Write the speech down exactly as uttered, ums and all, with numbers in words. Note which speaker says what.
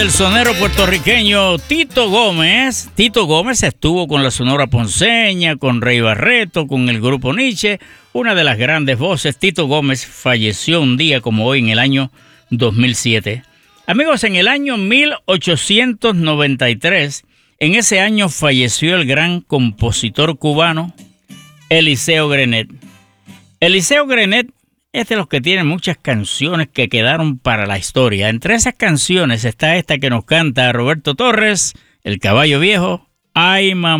Speaker 1: El sonero puertorriqueño Tito Gómez. Tito Gómez estuvo con la Sonora Ponceña, con Rey Barreto, con el grupo Nietzsche, una de las grandes voces. Tito Gómez falleció un día como hoy en el año dos mil siete. Amigos, en el año mil ochocientos noventa y tres, en ese año falleció el gran compositor cubano Eliseo Grenet. Eliseo Grenet es de los que tienen muchas canciones que quedaron para la historia. Entre esas canciones está esta que nos canta Roberto Torres, El Caballo Viejo, Ay Mamá.